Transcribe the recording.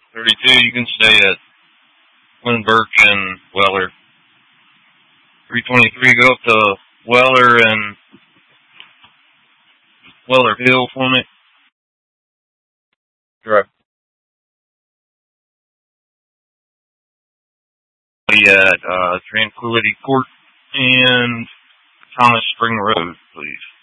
32, you can stay at Winbirch and Weller. 323, go up to Weller and Weller Hill for me. Correct. At Tranquility Court and Thomas Spring Road, please.